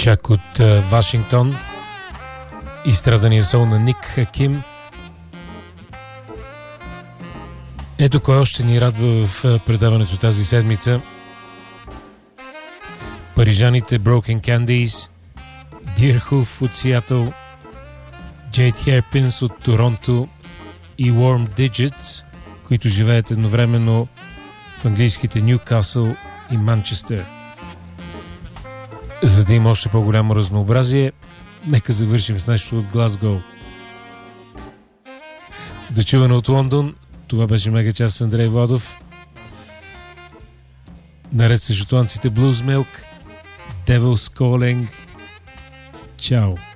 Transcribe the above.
чак от Вашингтон, изстрадания сол на Ник Хаким. Ето кой още ни радва в предаването тази седмица. Парижаните Broken Candies, Deerhoof от Сиатъл, Jade Hairpins от Торонто и Warm Digits, които живеят едновременно в английските Нюкасъл и Манчестър. За да има още по-голямо разнообразие, нека завършим с нещо от Глазгоу. Дочуване от Лондон, това беше Мегачас с Андрей Владов. Наред с шотландците Blues Milk, Devil's Calling. Чао!